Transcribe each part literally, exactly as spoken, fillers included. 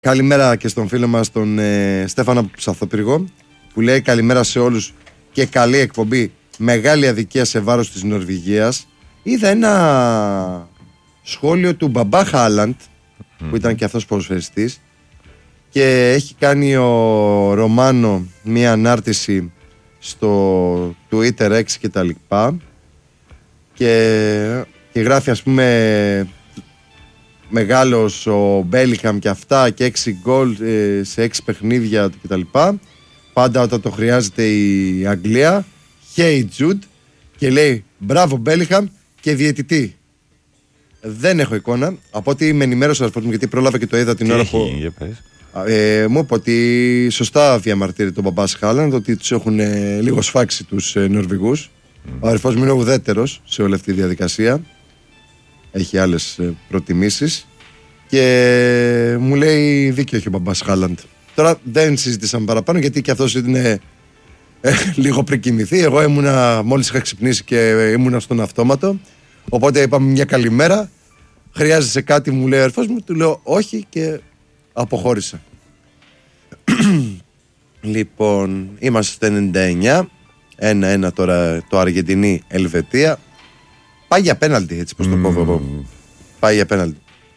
Καλημέρα και στον φίλο μας τον ε, Στέφανο Ψαθοπύργο, που λέει καλημέρα σε όλους και καλή εκπομπή. Μεγάλη αδικία σε βάρος της Νορβηγίας. Είδα ένα σχόλιο του Μπαμπά Χάλαντ, mm. που ήταν και αυτός ποδοσφαιριστής, και έχει κάνει ο Ρωμάνο μία ανάρτηση στο Twitter X και τα λοιπά, και, και γράφει, ας πούμε, μεγάλος ο Μπέλιχαμ και αυτά, και έξι γκολ ε, σε έξι παιχνίδια κτλ. Πάντα όταν το χρειάζεται η Αγγλία. Hey Jude. Και λέει μπράβο Μπέλιχαμ και διαιτητή. Δεν έχω εικόνα. Από ό,τι με ενημέρωσε, μου, γιατί πρόλαβα και το είδα την τι ώρα που. Ε, μου είπε ότι σωστά διαμαρτύρει τον Μπαμπάς Χάλαντ, ότι τους έχουν ε, λίγο σφάξει τους ε, Νορβηγούς. Mm. Ο αδερφός μου είναι ουδέτερος σε όλη αυτή τη διαδικασία. Έχει άλλες ε, προτιμήσεις. Και μου λέει δίκιο έχει ο Μπαμπάς Χάλαντ. Τώρα δεν συζητήσαμε παραπάνω, γιατί και αυτός είναι ε, λίγο πριν κοιμηθεί. Εγώ ήμουνα, μόλις είχα ξυπνήσει και ήμουνα στον αυτόματο. Οπότε είπαμε μια καλημέρα. Χρειάζεσαι κάτι, μου λέει ο αδερφός μου. Του λέω όχι και αποχώρησα. Λοιπόν, είμαστε στο ενενήντα εννιά. ένα ένα τώρα το Αργεντινή Ελβετία. Πάει για πέναλτι, έτσι πως το mm. κόβω εγώ. Πάει για πέναλτι.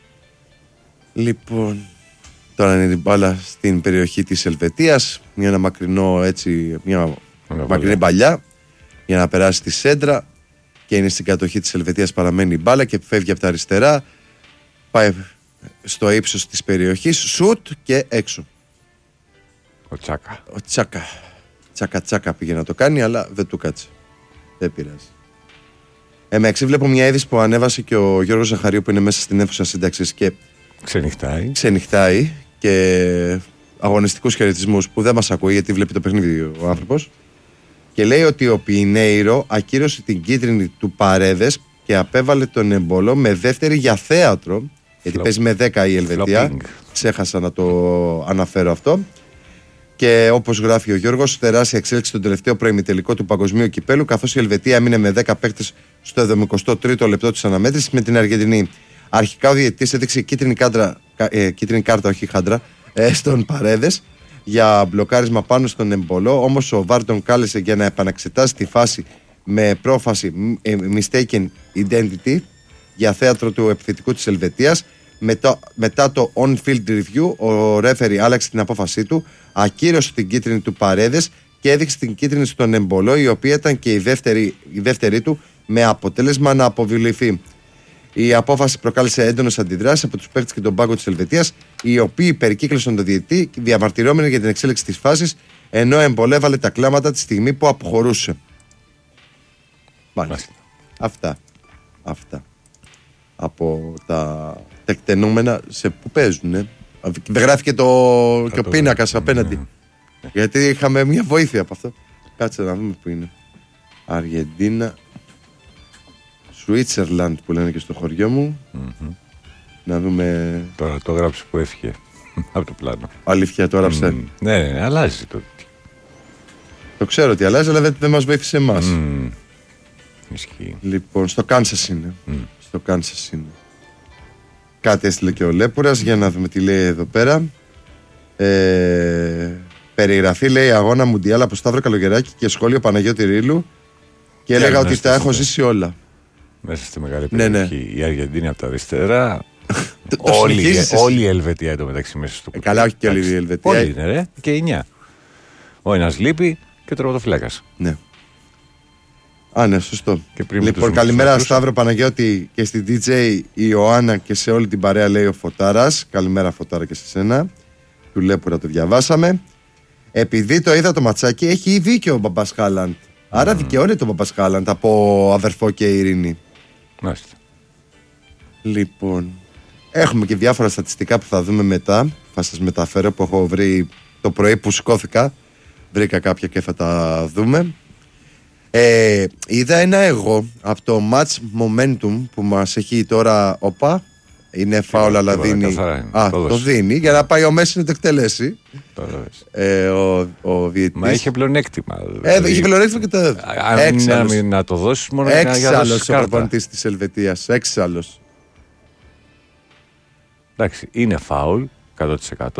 Λοιπόν, τώρα είναι η μπάλα στην περιοχή της Ελβετίας. Μια ένα μακρινό, έτσι, μια Ωραία, μακρινή παλιά για να περάσει τη σέντρα. Και είναι στην κατοχή της Ελβετίας, παραμένει η μπάλα και φεύγει από τα αριστερά. Πάει στο ύψος της περιοχής, σουτ και έξω. Ο Τσάκα. Ο Τσάκα. Τσάκα τσάκα πήγε να το κάνει, αλλά δεν του κάτσε. Δεν πειράζει. Εμέξι βλέπω μια είδηση που ανέβασε και ο Γιώργος Ζαχαρίου, που είναι μέσα στην αίθουσα σύνταξης και ξενυχτάει. Ξενυχτάει και αγωνιστικούς χαιρετισμούς, που δεν μας ακούει γιατί βλέπει το παιχνίδι ο άνθρωπος. Και λέει ότι ο Πινέιρο ακύρωσε την κίτρινη του Παρέδες και απέβαλε τον εμπολό με δεύτερη για θέατρο. Γιατί παίζει με δέκα η Ελβετία. Flopping. Ξέχασα να το αναφέρω αυτό. Και όπως γράφει ο Γιώργος, τεράστια εξέλιξη στον τελευταίο προημιτελικό του Παγκοσμίου Κυπέλου, καθώς η Ελβετία έμεινε με δέκα παίκτες στο εβδομηκοστό τρίτο λεπτό της αναμέτρησης με την Αργεντινή. Αρχικά ο διαιτητής έδειξε κίτρινη, κάντρα, ε, κίτρινη κάρτα, όχι χάντρα, ε, στον Παρέδες για μπλοκάρισμα πάνω στον εμπολό. Όμως ο Βάρ τον κάλεσε για να επαναξετάσει τη φάση με πρόφαση ε, mistaken identity για θέατρο του επιθετικού της Ελβετίας. Μετά, μετά το on-field review, ο ρέφερι άλλαξε την απόφασή του, ακύρωσε την κίτρινη του Παρέδες και έδειξε την κίτρινη στον εμπολό, η οποία ήταν και η δεύτερη, η δεύτερη του, με αποτέλεσμα να αποβληθεί. Η απόφαση προκάλεσε έντονες αντιδράσεις από τους παίκτες και τον πάγκο της Ελβετίας, οι οποίοι περικύκλωσαν τον διαιτητή, διαμαρτυρόμενοι για την εξέλιξη της φάσης, ενώ εμπολέβαλε τα κλάματα τη στιγμή που αποχωρούσε. Μάλιστα. Αυτά. Αυτά. Από τα τεκτενούμενα σε που παίζουν. Ε. Δεν γράφει και, το, και ο πίνακας απέναντι. Ναι. Γιατί είχαμε μια βοήθεια από αυτό. Κάτσε να δούμε που είναι. Αργεντίνα, Σουίτσερλαντ που λένε και στο χωριό μου. Mm-hmm. Να δούμε. Τώρα το γράψει που έφυγε από το πλάνο. Αλήθεια, το έγραψε. Mm. Ναι, ναι, αλλάζει το. Το ξέρω ότι αλλάζει, αλλά δεν, δεν μας βοήθησε εμάς. Mm. Ισχύει. Λοιπόν, στο Κάνσας είναι. Mm. Στο Κάνσας είναι. Κάτι έστειλε και ο Λέπουρας, για να δούμε τι λέει εδώ πέρα. Ε, περιγραφή, λέει, αγώνα Μουντιάλ από Σταύρο Καλογεράκη και σχόλιο Παναγιώτη Ρήλου. Και, και έλεγα ότι τα έχω ζήσει όλα. Μέσα στη μεγάλη περιοχή. Ναι, ναι. Η Αργεντίνη από τα αριστερά. το, όλη, όλη η Ελβετία εντωμεταξύ μέσα στο κουτί. Ε, καλά, όχι και όλη η Ελβετία. Όλοι είναι, ρε. Και εννιά. Ο ένας λείπει και ο τερματοφυλάκας. Ναι. Α, ναι, σωστό. Λοιπόν, καλημέρα Σταύρο, Παναγιώτη και στην ντι τζέι Ιωάννα και σε όλη την παρέα, λέει ο Φωτάρας. Καλημέρα Φωτάρα και σε σένα. Του Λέπουρα το διαβάσαμε. Επειδή το είδα το ματσάκι, έχει δίκιο ο Μπαμπάς Χάλαντ. Άρα mm. δικαιώνεται ο Μπαμπάς Χάλαντ από αδερφό και ειρήνη. Μάλιστα. Λοιπόν, έχουμε και διάφορα στατιστικά που θα δούμε μετά. Θα σας μεταφέρω, που έχω βρει το πρωί που σηκώθηκα. Βρήκα κάποια και θα τα δούμε. Ε, είδα ένα εγώ από το match momentum που μας έχει τώρα. Όπα, είναι φάουλ, αλλά δίνει. Α, το, το δίνει για να πάει ο Μέση να το εκτελέσει. ε, ο, ο διαιτητής. Μα είχε πλεονέκτημα. Δηλαδή. Ε, είχε πλεονέκτημα και το έδωσε. Αν να το δώσεις μόνο για να δώσεις κάρτα. Έξαλλος ο προπονητής της Ελβετίας. Έξαλλος. Εντάξει, είναι φάουλ εκατό τοις εκατό.